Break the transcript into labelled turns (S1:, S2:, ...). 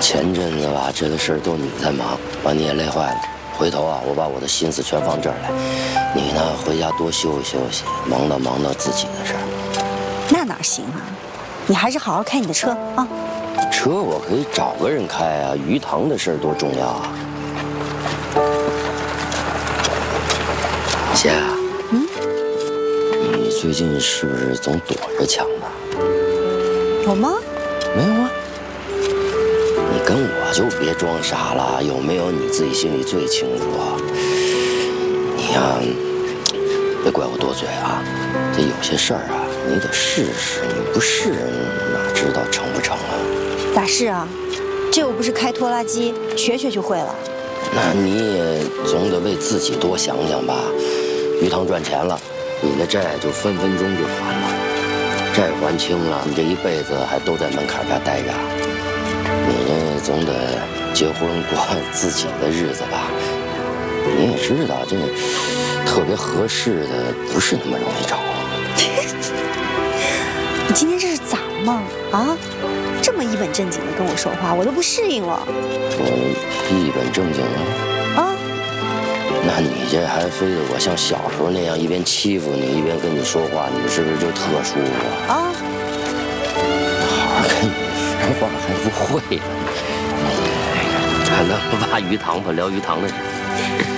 S1: 前阵子吧，这个事儿都你在忙，把你也累坏了。回头啊，我把我的心思全放这儿来，你呢回家多休息休息，忙到自己的事儿。
S2: 那哪行啊？你还是好好开你的车啊。
S1: 车我可以找个人开啊，鱼塘的事儿多重要啊。姐，你最近是不是总躲着强呢？
S2: 有吗？
S1: 没有啊。你跟我就别装傻了，有没有你自己心里最清楚啊。你呀，别怪我多嘴啊。这有些事儿啊，你得试试，你不试哪知道成不成啊？
S2: 咋试啊？这又不是开拖拉机，学就会了。
S1: 那你也总得为自己多想想吧。鱼塘赚钱了，你的债就分分钟就还了。债还清了，你这一辈子还都在门槛下待着。你这总得结婚过自己的日子吧？你也知道，这特别合适的不是那么容易找。
S2: 你今天这是咋了吗？啊，这么一本正经的跟我说话，我都不适应了。
S1: 我一本正经啊？
S2: 啊？
S1: 那你这还非得我像小时候那样一边欺负你一边跟你说话，你是不是就特舒服啊？
S2: 啊？
S1: 好好跟你说话还不会呢？还能挖鱼塘吧？聊鱼塘的事。